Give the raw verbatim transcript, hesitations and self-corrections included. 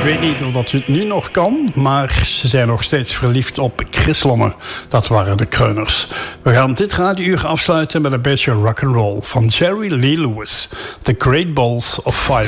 weet niet of dat het nu nog kan, maar ze zijn nog steeds verliefd op Chris Lomme. Dat waren de Kreuners. We gaan dit radiouur afsluiten met een beetje rock'n'roll van Jerry Lee Lewis. The Great Balls of Fire.